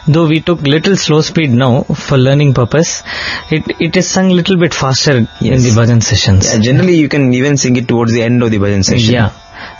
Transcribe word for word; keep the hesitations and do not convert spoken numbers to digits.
though we took little slow speed now for learning purpose, it it is sung little bit faster yes. in the bhajan sessions. Yeah, generally you can even sing it towards the end of the bhajan session. Yeah.